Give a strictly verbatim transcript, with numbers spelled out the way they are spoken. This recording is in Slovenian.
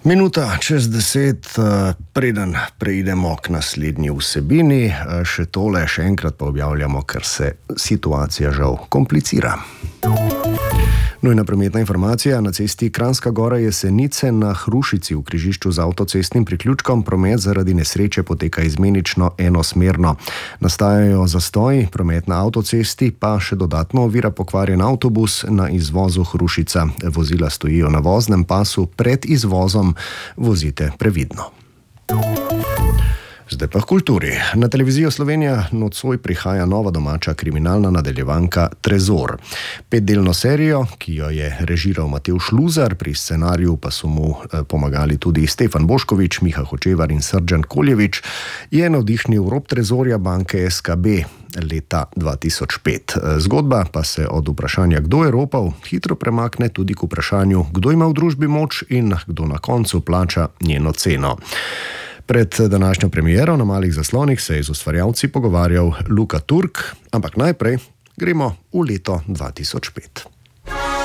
Minuta čez deset, preden preidemo k naslednji vsebini, še tole, še enkrat pa objavljamo, ker se situacija žal komplicira. Nujna prometna informacija: na cesti Kranjska Gora-Jesenice na Hrušici v križišču z avtocestnim priključkom promet zaradi nesreče poteka izmenično enosmerno. Nastajajo zastoji, promet na avtocesti pa še dodatno ovira pokvarjen avtobus na izvozu Hrušica. Vozila stojijo na voznem pasu pred izvozom, vozite previdno. Zdaj pa v kulturi. Na televizijo Slovenija nocoj prihaja nova domača kriminalna nadaljevanka Trezor. Petdelno serijo, ki jo je režiral Matevž Luzar, pri scenariju pa so mu pomagali tudi Stefan Bošković, Miha Hočevar in Srdjan Koljević, je navdihnil rop trezorja banke S K B leta dva tisoč pet. Zgodba pa se od vprašanja, kdo je ropal, hitro premakne tudi k vprašanju, kdo ima v družbi moč in kdo na koncu plača njeno ceno. Pred današnjo premiero na malih zaslonih se je z ustvarjalci pogovarjal Luka Turk, ampak najprej gremo v leto dva tisoč pet.